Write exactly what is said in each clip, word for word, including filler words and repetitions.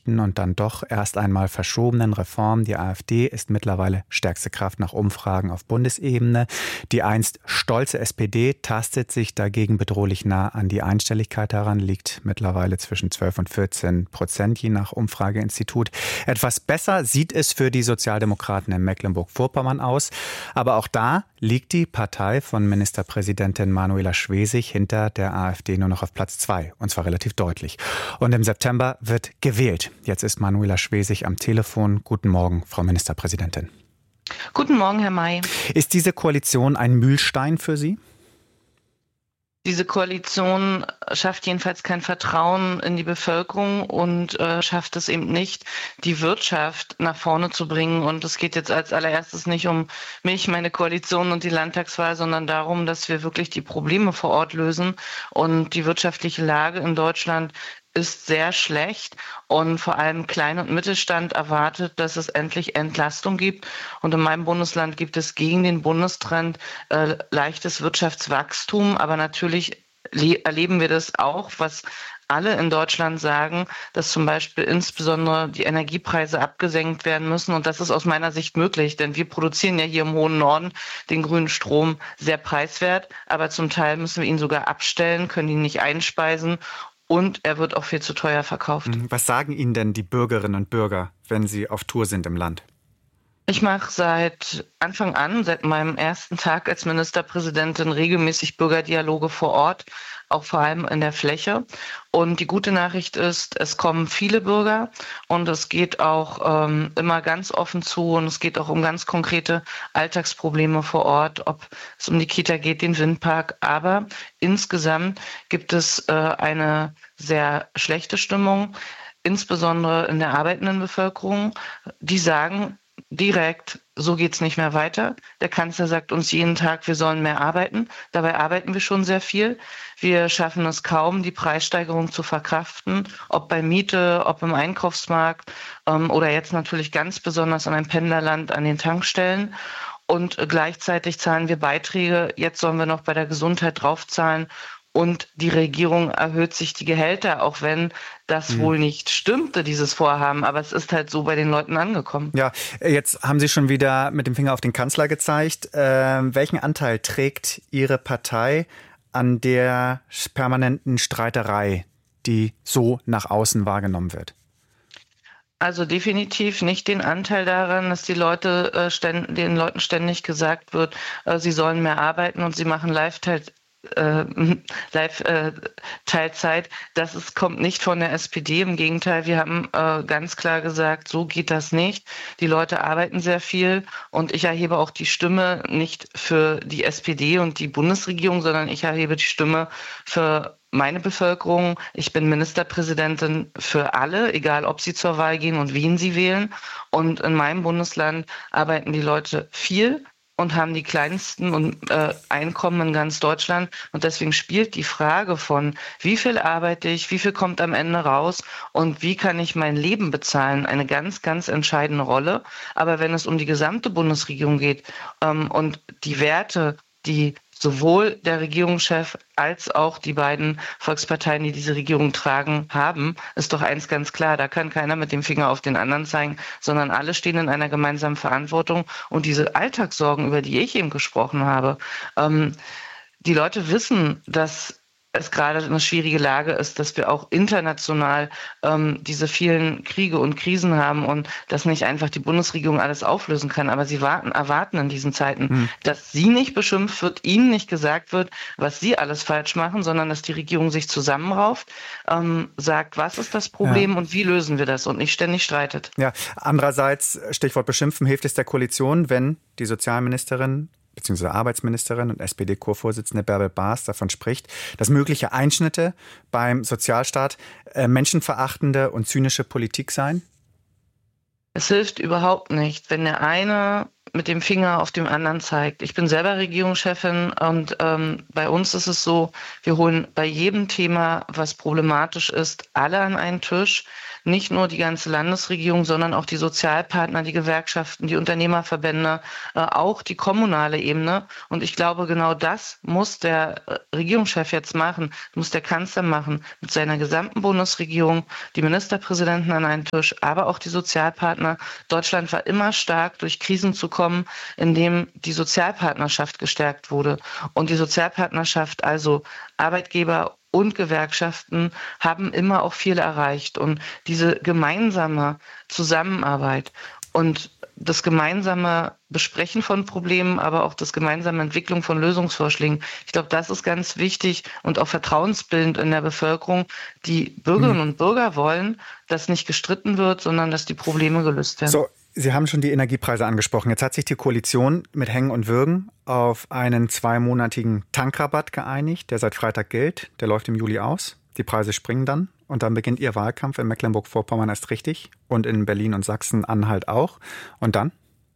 gerechten und dann doch erst einmal verschobenen Reformen. Die AfD ist mittlerweile stärkste Kraft nach Umfragen auf Bundesebene. Die einst stolze S P D tastet sich dagegen bedrohlich nah an die Einstelligkeit heran, liegt mittlerweile zwischen zwölf und vierzehn Prozent, je nach Umfrageinstitut. Etwas besser sieht es für die Sozialdemokraten in Mecklenburg-Vorpommern aus. Aber auch da liegt die Partei von Ministerpräsidentin Manuela Schwesig hinter der AfD nur noch auf Platz zwei. Und zwar relativ deutlich. Und im September wird gewählt. Jetzt ist Manuela Schwesig am Telefon. Guten Morgen, Frau Ministerpräsidentin. Guten Morgen, Herr May. Ist diese Koalition ein Mühlstein für Sie? Diese Koalition schafft jedenfalls kein Vertrauen in die Bevölkerung und äh, schafft es eben nicht, die Wirtschaft nach vorne zu bringen. Und es geht jetzt als allererstes nicht um mich, meine Koalition und die Landtagswahl, sondern darum, dass wir wirklich die Probleme vor Ort lösen. Und die wirtschaftliche Lage in Deutschland ist sehr schlecht und vor allem Klein- und Mittelstand erwartet, dass es endlich Entlastung gibt. Und in meinem Bundesland gibt es gegen den Bundestrend äh, leichtes Wirtschaftswachstum, aber natürlich le- erleben wir das auch, was alle in Deutschland sagen, dass zum Beispiel insbesondere die Energiepreise abgesenkt werden müssen. Und das ist aus meiner Sicht möglich, denn wir produzieren ja hier im hohen Norden den grünen Strom sehr preiswert, aber zum Teil müssen wir ihn sogar abstellen, können ihn nicht einspeisen. Und er wird auch viel zu teuer verkauft. Was sagen Ihnen denn die Bürgerinnen und Bürger, wenn Sie auf Tour sind im Land? Ich mache seit Anfang an, seit meinem ersten Tag als Ministerpräsidentin, regelmäßig Bürgerdialoge vor Ort, auch vor allem in der Fläche. Und die gute Nachricht ist, es kommen viele Bürger und es geht auch ähm, immer ganz offen zu und es geht auch um ganz konkrete Alltagsprobleme vor Ort, ob es um die Kita geht, den Windpark. Aber insgesamt gibt es äh, eine sehr schlechte Stimmung, insbesondere in der arbeitenden Bevölkerung, die sagen, direkt, so geht's nicht mehr weiter. Der Kanzler sagt uns jeden Tag, wir sollen mehr arbeiten. Dabei arbeiten wir schon sehr viel. Wir schaffen es kaum, die Preissteigerung zu verkraften, ob bei Miete, ob im Einkaufsmarkt ähm, oder jetzt natürlich ganz besonders an einem Pendlerland an den Tankstellen. Und gleichzeitig zahlen wir Beiträge. Jetzt sollen wir noch bei der Gesundheit draufzahlen. Und die Regierung erhöht sich die Gehälter, auch wenn das hm. wohl nicht stimmte, dieses Vorhaben. Aber es ist halt so bei den Leuten angekommen. Ja, jetzt haben Sie schon wieder mit dem Finger auf den Kanzler gezeigt. Äh, welchen Anteil trägt Ihre Partei an der permanenten Streiterei, die so nach außen wahrgenommen wird? Also definitiv nicht den Anteil daran, dass die Leute äh, ständ, den Leuten ständig gesagt wird, äh, sie sollen mehr arbeiten und sie machen Live-Teil. Äh, Live-Teilzeit, äh, das ist, kommt nicht von der S P D. Im Gegenteil, wir haben äh, ganz klar gesagt, so geht das nicht. Die Leute arbeiten sehr viel und ich erhebe auch die Stimme nicht für die S P D und die Bundesregierung, sondern ich erhebe die Stimme für meine Bevölkerung. Ich bin Ministerpräsidentin für alle, egal ob sie zur Wahl gehen und wen sie wählen. Und in meinem Bundesland arbeiten die Leute viel und haben die kleinsten und, äh, Einkommen in ganz Deutschland. Und deswegen spielt die Frage von, wie viel arbeite ich, wie viel kommt am Ende raus und wie kann ich mein Leben bezahlen, eine ganz, ganz entscheidende Rolle. Aber wenn es um die gesamte Bundesregierung geht ähm, und die Werte, die sowohl der Regierungschef als auch die beiden Volksparteien, die diese Regierung tragen, haben, ist doch eins ganz klar. Da kann keiner mit dem Finger auf den anderen zeigen, sondern alle stehen in einer gemeinsamen Verantwortung. Und diese Alltagssorgen, über die ich eben gesprochen habe, ähm, die Leute wissen, dass es gerade eine schwierige Lage ist, dass wir auch international ähm, diese vielen Kriege und Krisen haben und dass nicht einfach die Bundesregierung alles auflösen kann. Aber sie warten, erwarten in diesen Zeiten, hm. dass sie nicht beschimpft wird, ihnen nicht gesagt wird, was sie alles falsch machen, sondern dass die Regierung sich zusammenrauft, ähm, sagt, was ist das Problem ja. und wie lösen wir das und nicht ständig streitet. Ja, andererseits, Stichwort Beschimpfen, hilft es der Koalition, wenn die Sozialministerin beziehungsweise Arbeitsministerin und S P D-Chorvorsitzende Bärbel Baas davon spricht, dass mögliche Einschnitte beim Sozialstaat äh, menschenverachtende und zynische Politik seien? Es hilft überhaupt nicht, wenn der eine mit dem Finger auf dem anderen zeigt. Ich bin selber Regierungschefin und ähm, bei uns ist es so, wir holen bei jedem Thema, was problematisch ist, alle an einen Tisch. nicht nur die ganze Landesregierung, sondern auch die Sozialpartner, die Gewerkschaften, die Unternehmerverbände, äh, auch die kommunale Ebene. Und ich glaube, genau das muss der Regierungschef jetzt machen, muss der Kanzler machen, mit seiner gesamten Bundesregierung, die Ministerpräsidenten an einen Tisch, aber auch die Sozialpartner. Deutschland war immer stark, durch Krisen zu kommen, indem die Sozialpartnerschaft gestärkt wurde. Und die Sozialpartnerschaft, also Arbeitgeber und Gewerkschaften, haben immer auch viel erreicht. Und diese gemeinsame Zusammenarbeit und das gemeinsame Besprechen von Problemen, aber auch das gemeinsame Entwicklung von Lösungsvorschlägen. Ich glaube, das ist ganz wichtig und auch vertrauensbildend in der Bevölkerung. Die Bürgerinnen und Bürger wollen, dass nicht gestritten wird, sondern dass die Probleme gelöst werden. So, Sie haben schon die Energiepreise angesprochen. Jetzt hat sich die Koalition mit Hängen und Würgen auf einen zweimonatigen Tankrabatt geeinigt, der seit Freitag gilt. Der läuft im Juli aus. Die Preise springen dann. Und dann beginnt Ihr Wahlkampf in Mecklenburg-Vorpommern erst richtig und in Berlin und Sachsen-Anhalt auch. Und dann?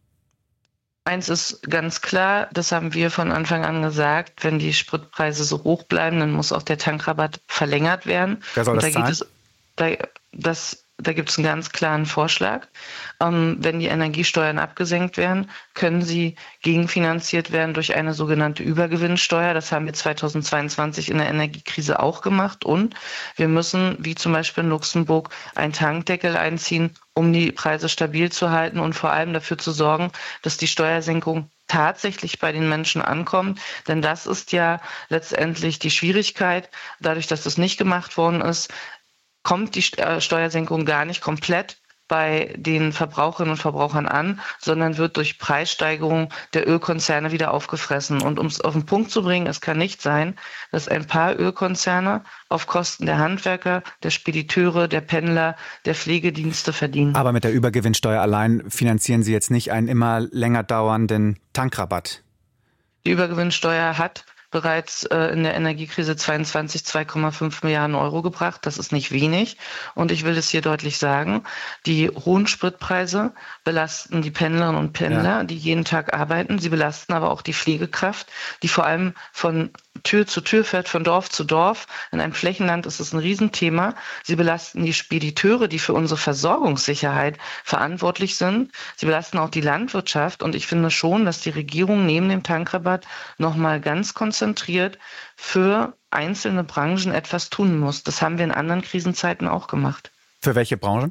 Eins ist ganz klar, das haben wir von Anfang an gesagt, wenn die Spritpreise so hoch bleiben, dann muss auch der Tankrabatt verlängert werden. Wer soll und das da zahlen? Geht es, da, das, da gibt es einen ganz klaren Vorschlag. Ähm, wenn die Energiesteuern abgesenkt werden, können sie gegenfinanziert werden durch eine sogenannte Übergewinnsteuer. Das haben wir zweitausendzweiundzwanzig in der Energiekrise auch gemacht. Und wir müssen, wie zum Beispiel in Luxemburg, einen Tankdeckel einziehen, um die Preise stabil zu halten und vor allem dafür zu sorgen, dass die Steuersenkung tatsächlich bei den Menschen ankommt. Denn das ist ja letztendlich die Schwierigkeit. Dadurch, dass das nicht gemacht worden ist, kommt die Steuersenkung gar nicht komplett bei den Verbraucherinnen und Verbrauchern an, sondern wird durch Preissteigerung der Ölkonzerne wieder aufgefressen. Und um es auf den Punkt zu bringen, es kann nicht sein, dass ein paar Ölkonzerne auf Kosten der Handwerker, der Spediteure, der Pendler, der Pflegedienste verdienen. Aber mit der Übergewinnsteuer allein finanzieren Sie jetzt nicht einen immer länger dauernden Tankrabatt. Die Übergewinnsteuer hat bereits äh, in der Energiekrise zweiundzwanzig zwei Komma fünf Milliarden Euro gebracht. Das ist nicht wenig. Und ich will es hier deutlich sagen, die hohen Spritpreise belasten die Pendlerinnen und Pendler, ja, die jeden Tag arbeiten. Sie belasten aber auch die Pflegekraft, die vor allem von Tür zu Tür fährt, von Dorf zu Dorf. In einem Flächenland ist es ein Riesenthema. Sie belasten die Spediteure, die für unsere Versorgungssicherheit verantwortlich sind. Sie belasten auch die Landwirtschaft. Und ich finde schon, dass die Regierung neben dem Tankrabatt nochmal ganz konzentriert für einzelne Branchen etwas tun muss. Das haben wir in anderen Krisenzeiten auch gemacht. Für welche Branchen?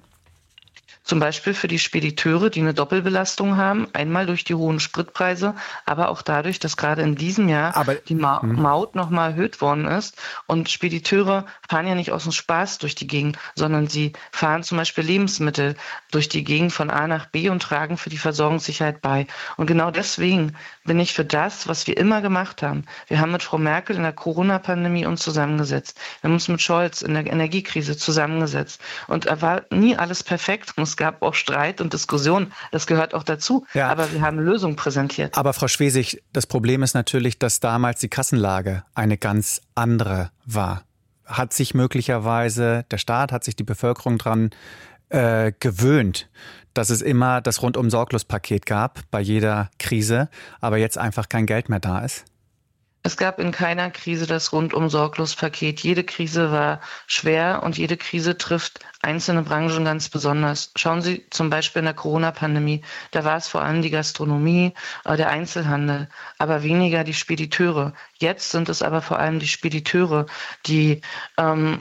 Zum Beispiel für die Spediteure, die eine Doppelbelastung haben, einmal durch die hohen Spritpreise, aber auch dadurch, dass gerade in diesem Jahr aber, die Ma- hm. Maut nochmal erhöht worden ist. Und Spediteure fahren ja nicht aus dem Spaß durch die Gegend, sondern sie fahren zum Beispiel Lebensmittel durch die Gegend von A nach B und tragen für die Versorgungssicherheit bei. Und genau deswegen bin ich für das, was wir immer gemacht haben. Wir haben mit Frau Merkel in der Corona-Pandemie uns zusammengesetzt. Wir haben uns mit Scholz in der Energiekrise zusammengesetzt. Und da war nie alles perfekt. Und es gab auch Streit und Diskussion. Das gehört auch dazu. Ja. Aber wir haben Lösungen präsentiert. Aber Frau Schwesig, das Problem ist natürlich, dass damals die Kassenlage eine ganz andere war. Hat sich möglicherweise, der Staat, hat sich die Bevölkerung dran äh, gewöhnt, dass es immer das Rundum-Sorglos-Paket gab bei jeder Krise, aber jetzt einfach kein Geld mehr da ist? Es gab in keiner Krise das Rundum-Sorglos-Paket. Jede Krise war schwer und jede Krise trifft einzelne Branchen ganz besonders. Schauen Sie zum Beispiel in der Corona-Pandemie. Da war es vor allem die Gastronomie, der Einzelhandel, aber weniger die Spediteure. Jetzt sind es aber vor allem die Spediteure, die ähm,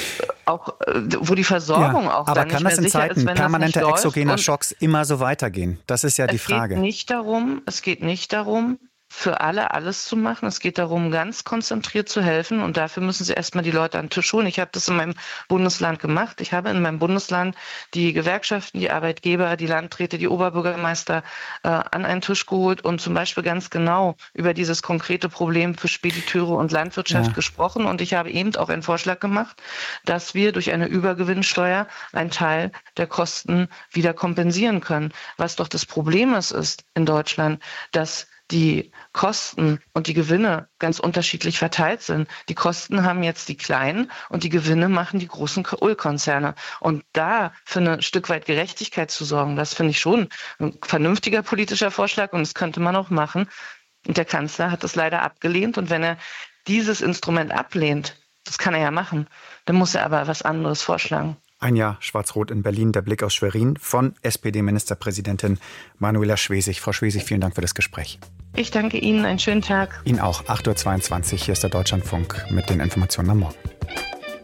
auch, wo die Versorgung ja, auch aber dann kann nicht das mehr in sicher Zeiten ist, wenn permanenter das nicht exogener läuft. Schocks immer so weitergehen? Das ist ja die Frage. Es geht nicht darum, es geht nicht darum, für alle alles zu machen. Es geht darum, ganz konzentriert zu helfen. Und dafür müssen Sie erstmal die Leute an den Tisch holen. Ich habe das in meinem Bundesland gemacht. Ich habe in meinem Bundesland die Gewerkschaften, die Arbeitgeber, die Landräte, die Oberbürgermeister äh, an einen Tisch geholt und zum Beispiel ganz genau über dieses konkrete Problem für Spediteure und Landwirtschaft ja. gesprochen. Und ich habe eben auch einen Vorschlag gemacht, dass wir durch eine Übergewinnsteuer einen Teil der Kosten wieder kompensieren können. Was doch das Problem ist, ist in Deutschland, dass die Kosten und die Gewinne ganz unterschiedlich verteilt sind. Die Kosten haben jetzt die Kleinen und die Gewinne machen die großen Ölkonzerne. Und da für ein Stück weit Gerechtigkeit zu sorgen, das finde ich schon ein vernünftiger politischer Vorschlag und das könnte man auch machen. Und der Kanzler hat das leider abgelehnt. Und wenn er dieses Instrument ablehnt, das kann er ja machen, dann muss er aber was anderes vorschlagen. Ein Jahr Schwarz-Rot in Berlin, der Blick aus Schwerin von S P D-Ministerpräsidentin Manuela Schwesig. Frau Schwesig, vielen Dank für das Gespräch. Ich danke Ihnen, einen schönen Tag. Ihnen auch, acht Uhr zweiundzwanzig, hier ist der Deutschlandfunk mit den Informationen am Morgen.